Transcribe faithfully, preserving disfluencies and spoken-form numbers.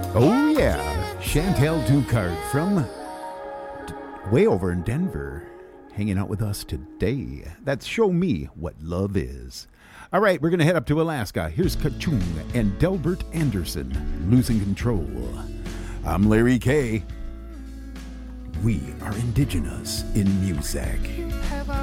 Oh, yeah. Chantel Ducard from d- way over in Denver, hanging out with us today. That's Show Me What Love Is. All right, we're going to head up to Alaska. Here's Kachung and Delbert Anderson, Losing Control. I'm Larry K. We are indigenous in music.